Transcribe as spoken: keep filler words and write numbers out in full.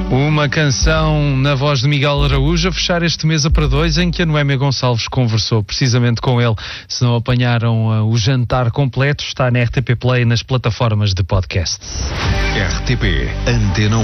Uma canção na voz de Miguel Araújo a fechar este Mesa para Dois, em que a Noémia Gonçalves conversou precisamente com ele. Se não apanharam uh, o jantar completo, está na R T P Play nas plataformas de podcast. R T P Antena